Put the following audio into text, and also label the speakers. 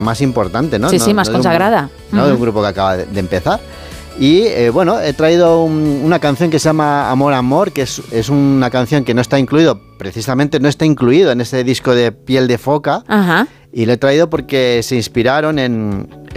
Speaker 1: más importante, ¿no?
Speaker 2: Sí, sí, más consagrada.
Speaker 1: No de un grupo que acaba de empezar. Y bueno, he traído una canción que se llama Amor, Amor, que es una canción que no está incluido en ese disco de Piel de Foca.
Speaker 2: Ajá.
Speaker 1: Y lo he traído porque se inspiraron en